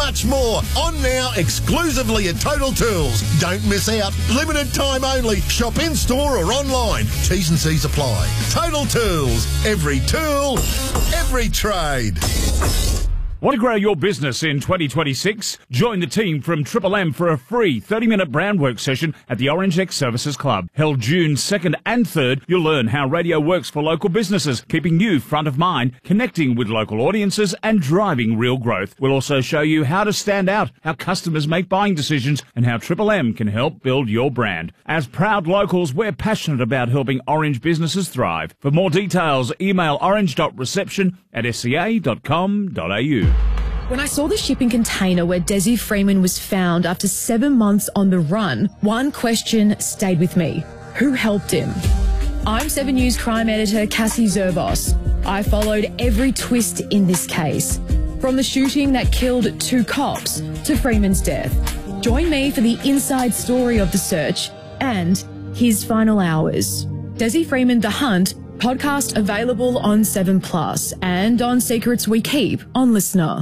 much more. On now, exclusively at Total Tools. Don't miss out. Limited time only. Shop in-store or online. T's and C's apply. Total Tools. Every tool, every trade. Want to grow your business in 2026? Join the team from Triple M for a free 30-minute brand work session at the Orange X Services Club. Held June 2nd and 3rd, you'll learn how radio works for local businesses, keeping you front of mind, connecting with local audiences and driving real growth. We'll also show you how to stand out, how customers make buying decisions and how Triple M can help build your brand. As proud locals, we're passionate about helping Orange businesses thrive. For more details, email orange.reception@sca.com.au. When I saw the shipping container where Desi Freeman was found after 7 months on the run, one question stayed with me. Who helped him? I'm 7 News crime editor Cassie Zerbos. I followed every twist in this case, from the shooting that killed 2 cops to Freeman's death. Join me for the inside story of the search and his final hours. Desi Freeman, The Hunt, podcast available on 7plus and on Secrets We Keep on Listener.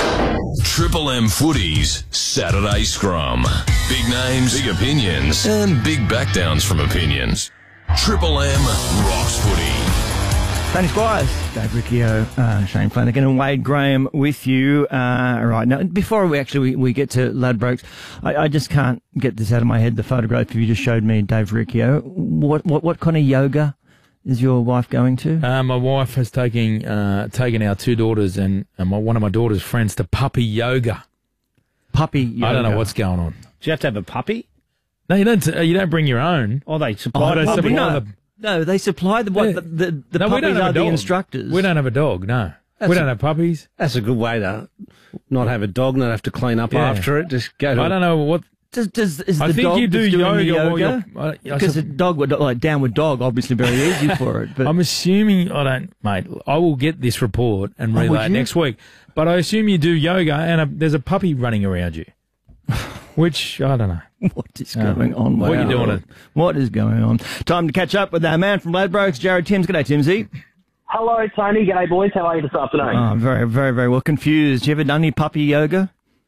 Triple M Footy's Saturday Scrum. Big names, big opinions, and big backdowns from opinions. Triple M rocks footy. Tony Squires, Dave Riccio, Shane Flanagan and Wade Graham with you. Right, now, before we get to Ladbrokes, I just can't get this out of my head, the photograph you just showed me, Dave Riccio. What kind of yoga is your wife going to? My wife has taken our 2 daughters and one of my daughter's friends to puppy yoga. Puppy yoga? I don't know what's going on. Do you have to have a puppy? No, you don't. You don't bring your own. Oh, they supply the puppy. No, they supply the puppies are the instructors. We don't have a dog, no. We don't have puppies. That's a good way to not have a dog, not have to clean up after it. Just go to... I don't know what... Is the dog you do doing yoga? Because a dog would, like downward dog, obviously very easy for it. But I'm assuming, mate, I will get this report and relay it next week. But I assume you do yoga and there's a puppy running around you. Which, I don't know. What is going on? What are you doing? What is going on? Time to catch up with our man from Ladbrokes, Jared Timms. G'day, Timsy. Hello, Tony. G'day, boys. How are you this afternoon? Oh, very, very, very well confused. You ever done any puppy yoga?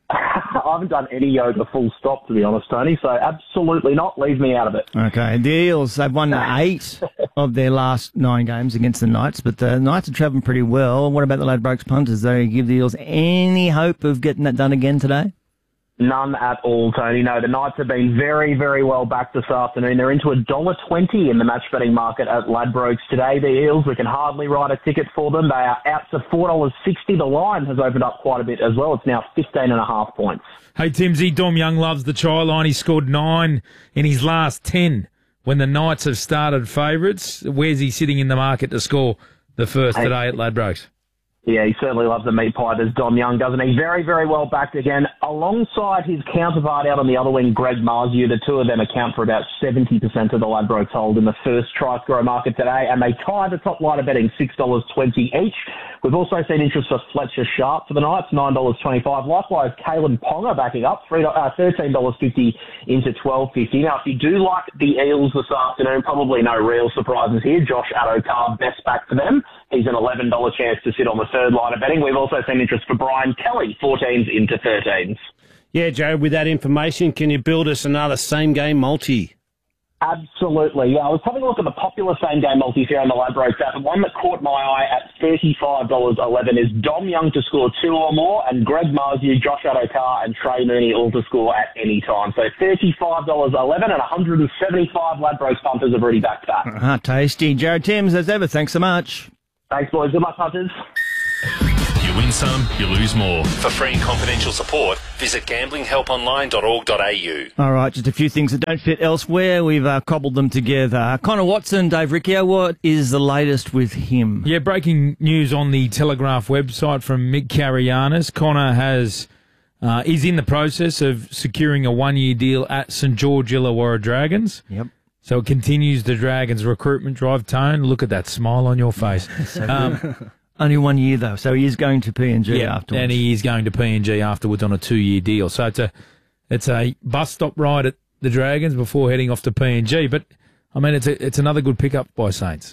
I haven't done any yoga full stop, to be honest, Tony, so absolutely not. Leave me out of it. Okay. The Eels, they've won 8 of their last 9 games against the Knights, but the Knights are travelling pretty well. What about the Ladbrokes punters? Do they give the Eels any hope of getting that done again today? None at all, Tony. No, the Knights have been very, very well back this afternoon. They're into $1.20 in the match betting market at Ladbrokes today. The Eels, we can hardly write a ticket for them. They are out to $4.60. The line has opened up quite a bit as well. It's now 15.5 points. Hey, Timsy, Dom Young loves the try line. He scored 9 in his last 10 when the Knights have started favourites. Where's he sitting in the market to score the first today at Ladbrokes? Yeah, he certainly loves the meat pie, does Dom Young, doesn't he? Very, very well backed again. Alongside his counterpart out on the other wing, Greg Marzio, the two of them account for about 70% of the Ladbrokes hold in the first try scorer market today, and they tie the top line of betting, $6.20 each. We've also seen interest for Fletcher Sharp for the Knights, $9.25. Likewise, Kalen Ponga backing up, $13.50 into $12.50. Now, if you do like the Eels this afternoon, probably no real surprises here. Josh Addo-Carr, best back for them. He's an $11 chance to sit on the third line of betting. We've also seen interest for Brian Kelly, 14s into 13s. Yeah, Joe, with that information, can you build us another same-game multi? Absolutely. Yeah, I was having a look at the popular same-game multis here on the Ladbrokes app. The one that caught my eye at $35.11 is Dom Young to score 2 or more, and Greg Marzio, Josh Addo-Carr, and Trey Mooney all to score at any time. So $35.11 and 175 Ladbrokes punters have already backed that. Tasty. Jared Timms, as ever, thanks so much. Thanks, boys. Good luck, punters. You win some, you lose more. For free and confidential support, visit gamblinghelponline.org.au. All right, just a few things that don't fit elsewhere. We've cobbled them together. Connor Watson, Dave Riccio, what is the latest with him? Yeah, breaking news on the Telegraph website from Mick Carianis. Connor is in the process of securing a 1-year deal at St George Illawarra Dragons. Yep. So it continues the Dragons' recruitment drive. Tone, look at that smile on your face. Only 1 year, though, so he is going to PNG afterwards. And he is going to PNG afterwards on a 2-year deal. So it's a bus stop ride at the Dragons before heading off to PNG. But, I mean, it's another good pickup by Saints.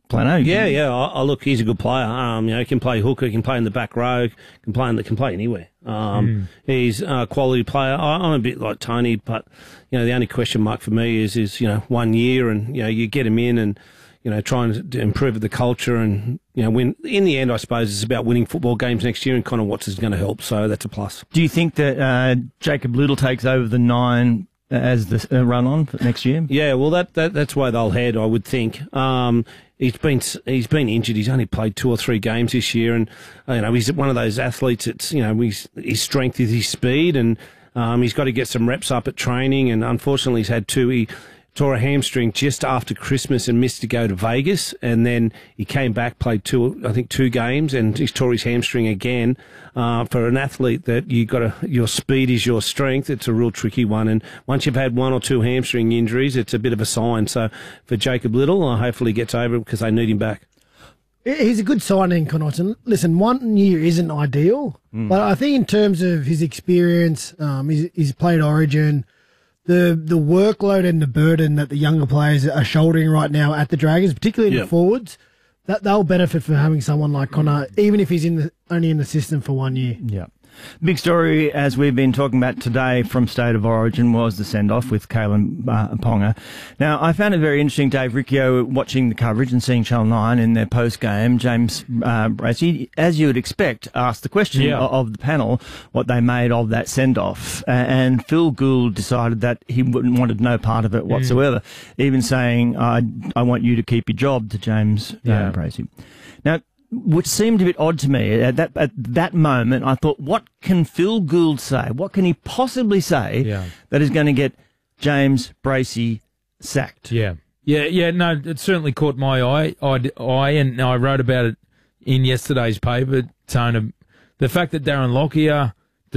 Plano. Yeah. I look, he's a good player. He can play hooker, he can play in the back row, can play anywhere. He's a quality player. I'm a bit like Tony, but the only question mark for me is 1 year, and you get him in and trying to improve the culture, and win. In the end, I suppose it's about winning football games next year, and Connor Watts is going to help. So that's a plus. Do you think that Jacob Little takes over the 9 as the run on for next year? Yeah, well, that's where they'll head, I would think. He's been injured. He's only played 2 or 3 games this year, and he's one of those athletes. It's his strength is his speed, and he's got to get some reps up at training. And unfortunately, he's had 2. He tore a hamstring just after Christmas and missed to go to Vegas, and then he came back, played 2 games, and he tore his hamstring again. For an athlete that your speed is your strength, it's a real tricky one. And once you've had 1 or 2 hamstring injuries, it's a bit of a sign. So for Jacob Little, hopefully he gets over it because they need him back. He's a good signing, Connaughton. Listen, 1 year isn't ideal, but I think in terms of his experience, he's played Origin. The workload and the burden that the younger players are shouldering right now at the Dragons, particularly in the forwards, that they'll benefit from having someone like Connor, even if he's only in the system for 1 year. Yeah. Big story, as we've been talking about today from State of Origin, was the send-off with Kalen Ponga. Now, I found it very interesting, Dave Riccio, watching the coverage and seeing Channel 9 in their post-game. James Bracey, as you would expect, asked the question of the panel what they made of that send-off. And Phil Gould decided that he wanted no part of it whatsoever, even saying, I want you to keep your job, to James Bracey. Now, which seemed a bit odd to me. At that moment, I thought, what can Phil Gould say? What can he possibly say that is going to get James Bracey sacked? Yeah. No, it certainly caught my eye. I wrote about it in yesterday's paper, Tone. The fact that Darren Lockyer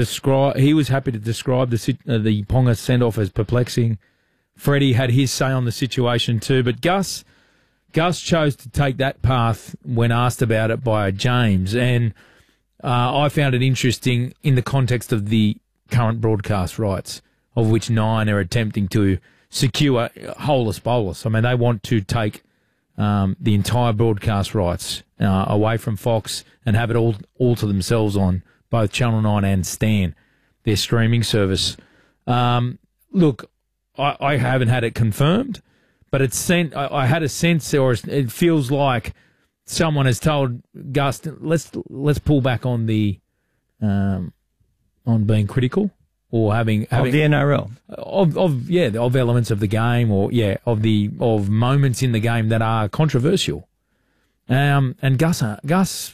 he was happy to describe the Ponga send-off as perplexing. Freddie had his say on the situation too, but Gus chose to take that path when asked about it by James, and I found it interesting in the context of the current broadcast rights, of which 9 are attempting to secure holus bolus. I mean, they want to take the entire broadcast rights away from Fox and have it all to themselves on both Channel 9 and Stan, their streaming service. Look, I haven't had it confirmed, but I had a sense, or it feels like someone has told Gus, let's pull back on the on being critical or having of the NRL of elements of the game, or of moments in the game that are controversial. And Gus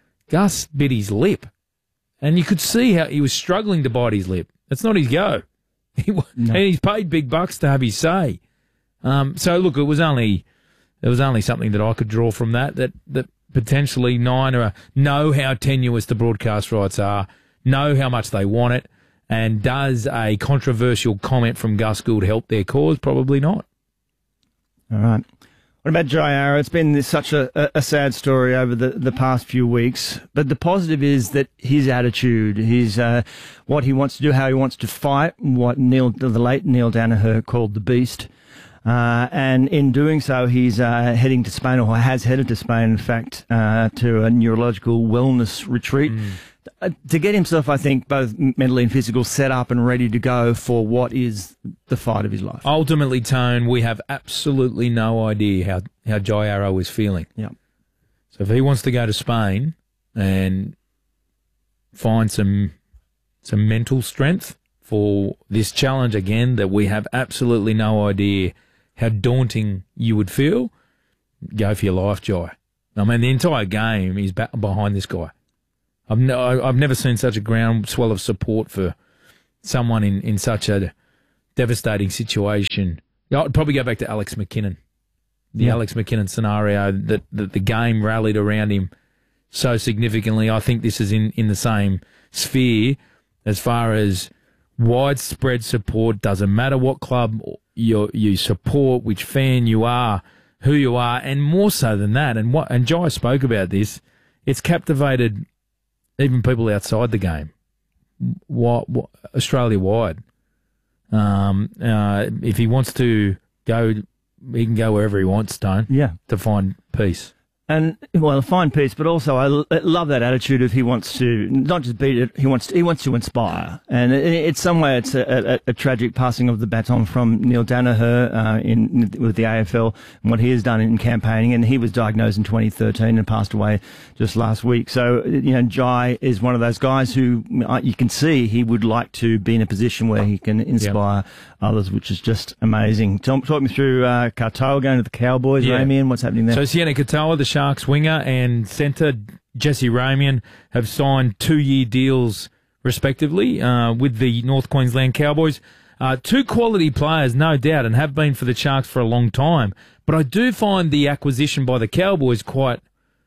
bit his lip, and you could see how he was struggling to bite his lip. It's not his go, and he's paid big bucks to have his say. So look, it was only something that I could draw from that potentially 9 know how tenuous the broadcast rights are, know how much they want it, and does a controversial comment from Gus Gould help their cause? Probably not. All right. What about Jai Arrow? It's been such a sad story over the past few weeks, but the positive is that his attitude, his what he wants to do, how he wants to fight, what the late Neil Danaher called the beast. And in doing so, he's heading to Spain, or has headed to Spain, in fact, to a neurological wellness retreat to get himself, I think, both mentally and physical, set up and ready to go for what is the fight of his life. Ultimately, Tone, we have absolutely no idea how Jai Arrow is feeling. Yeah. So if he wants to go to Spain and find some mental strength for this challenge again, that we have absolutely no idea how daunting you would feel, go for your life, Jai. I mean, the entire game is behind this guy. I've never seen such a groundswell of support for someone in such a devastating situation. I'd probably go back to Alex McKinnon, Alex McKinnon scenario, that the game rallied around him so significantly. I think this is in the same sphere as far as widespread support. Doesn't matter what club you support, which fan you are, who you are, and more so than that. And Jai spoke about this. It's captivated even people outside the game, Australia-wide. If he wants to go he can go wherever he wants, Stone. Yeah. To find peace. And, well, a fine piece, but also I love that attitude of he wants to not just beat it, he wants to inspire. And it's somewhere it's a tragic passing of the baton from Neil Danaher with the AFL and what he has done in campaigning. And he was diagnosed in 2013 and passed away just last week. So, Jai is one of those guys who you can see he would like to be in a position where he can inspire others, which is just amazing. Talk me through Katoa going to the Cowboys, Ramian, what's happening there? So Sione Katoa, the Sharks winger, and centre Jesse Ramian have signed 2-year deals respectively with the North Queensland Cowboys. Two quality players, no doubt, and have been for the Sharks for a long time. But I do find the acquisition by the Cowboys quite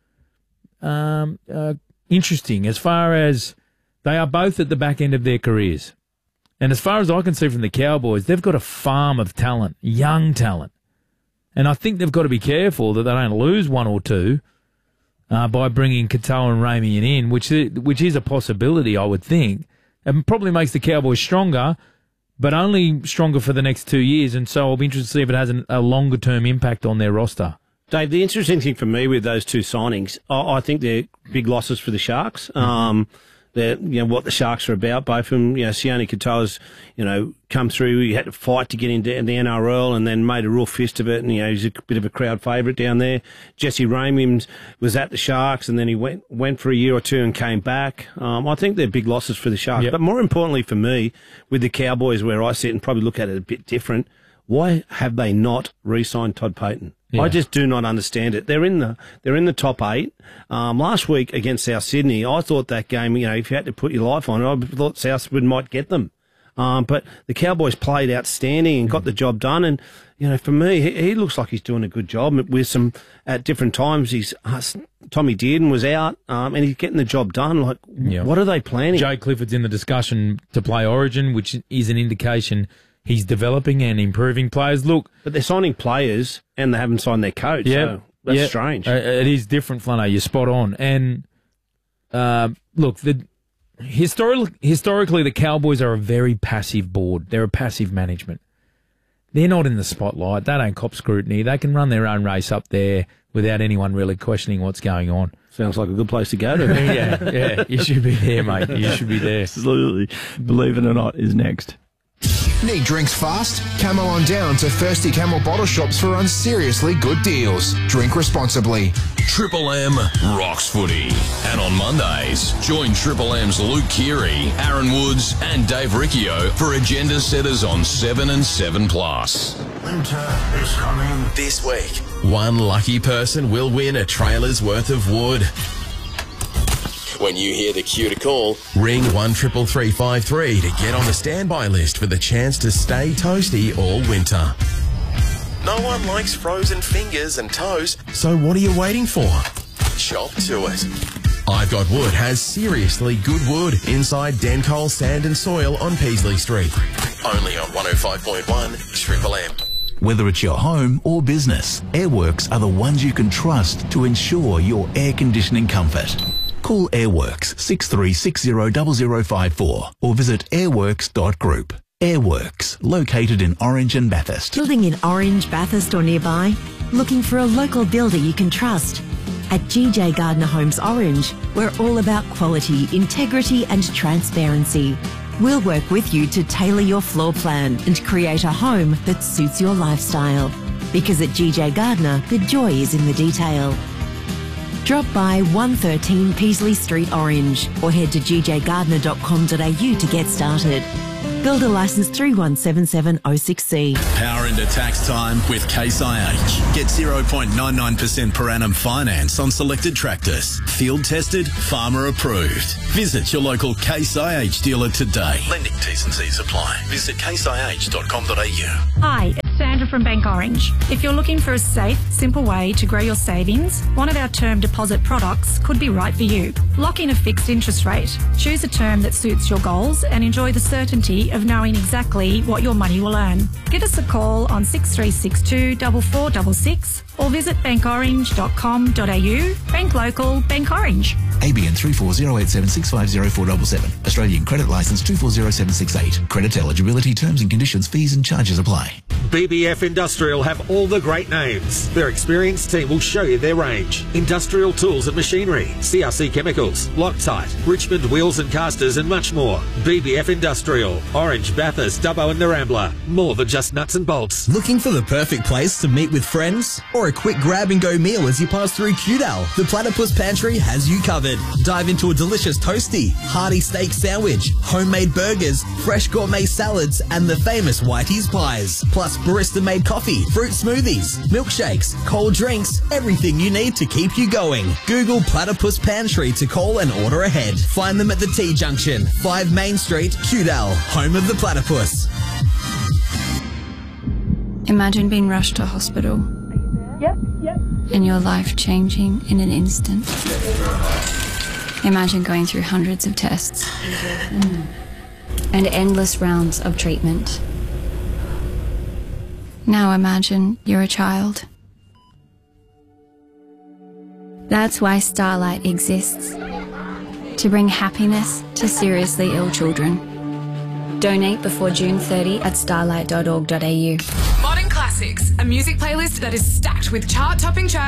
interesting as far as they are both at the back end of their careers. And as far as I can see from the Cowboys, they've got a farm of talent, young talent. And I think they've got to be careful that they don't lose one or two by bringing Katoa and Ramian in, which is a possibility, I would think. And probably makes the Cowboys stronger, but only stronger for the next 2 years. And so I'll be interested to see if it has a longer-term impact on their roster. Dave, the interesting thing for me with those two signings, I think they're big losses for the Sharks. They're, what the Sharks are about, both of them. Sione Katoa's, come through. He had to fight to get into the NRL and then made a real fist of it. And, he's a bit of a crowd favourite down there. Jesse Ramian was at the Sharks and then he went for a year or two and came back. I think they're big losses for the Sharks. Yep. But more importantly for me, with the Cowboys, where I sit and probably look at it a bit different, why have they not re-signed Todd Payten? Yeah. I just do not understand it. They're in the top 8. Last week against South Sydney, I thought that game, if you had to put your life on it, I thought Southwood might get them. But the Cowboys played outstanding and got the job done. And, for me, he looks like he's doing a good job with some, at different times, Tommy Dearden was out, and he's getting the job done. What are they planning? Jay Clifford's in the discussion to play Origin, which is an indication he's developing and improving players. Look, but they're signing players and they haven't signed their coach. So that's strange. It is different, Flano. You're spot on. And look, historically, the Cowboys are a very passive board. They're a passive management. They're not in the spotlight. They don't cop scrutiny. They can run their own race up there without anyone really questioning what's going on. Sounds like a good place to go to. Yeah. You should be there, mate. You should be there. Absolutely. Believe it or not is next. Need drinks fast? Come on down to Thirsty Camel Bottle Shops for unseriously good deals. Drink responsibly. Triple M rocks footy. And on Mondays, join Triple M's Luke Keary, Aaron Woods and Dave Riccio for agenda setters on 7 and 7 Plus. Winter is coming. This week, one lucky person will win a trailer's worth of wood. When you hear the cue to call, ring 133353 to get on the standby list for the chance to stay toasty all winter. No one likes frozen fingers and toes, so what are you waiting for? Chop to it. I've Got Wood has seriously good wood inside Dencoal Sand and Soil on Peasley Street. Only on 105.1 Triple M. Whether it's your home or business, Airworks are the ones you can trust to ensure your air conditioning comfort. Call Airworks 63600054 or visit airworks.group. Airworks, located in Orange and Bathurst. Living in Orange, Bathurst or nearby? Looking for a local builder you can trust? At GJ Gardner Homes Orange, we're all about quality, integrity and transparency. We'll work with you to tailor your floor plan and create a home that suits your lifestyle. Because at GJ Gardner, the joy is in the detail. Drop by 113 Peasley Street, Orange, or head to gjgardner.com.au to get started. Builder licence 3177066C. Power into tax time with Case IH. Get 0.99% per annum finance on selected tractors. Field tested, farmer approved. Visit your local Case IH dealer today. Lending T's and C's apply. Visit caseih.com.au. Hi, it's Sandra from Bank Orange. If you're looking for a safe, simple way to grow your savings, one of our term deposit products could be right for you. Lock in a fixed interest rate. Choose a term that suits your goals and enjoy the certainty of knowing exactly what your money will earn. Give us a call on 6362 4466 or visit bankorange.com.au. Bank local, Bank Orange. ABN 340876504777. Australian credit licence 240768. Credit eligibility, terms and conditions, fees and charges apply. BBF Industrial have all the great names. Their experienced team will show you their range. Industrial tools and machinery, CRC Chemicals, Loctite, Richmond Wheels and Casters and much more. BBF Industrial, Orange, Bathurst, Dubbo and Narambla. More than just nuts and bolts. Looking for the perfect place to meet with friends? Or a quick grab-and-go meal as you pass through Cudal? The Platypus Pantry has you covered. Dive into a delicious toasty, hearty steak sandwich, homemade burgers, fresh gourmet salads, and the famous Whitey's pies. Plus barista-made coffee, fruit smoothies, milkshakes, cold drinks, everything you need to keep you going. Google Platypus Pantry to call and order ahead. Find them at the T-Junction, 5 Main Street, Cudal, home of the platypus. Imagine being rushed to hospital. Yep. And your life changing in an instant. Imagine going through hundreds of tests and endless rounds of treatment. Now imagine you're a child. That's why Starlight exists. To bring happiness to seriously ill children. Donate before June 30 at starlight.org.au. Modern Classics, a music playlist that is stacked with chart-topping tracks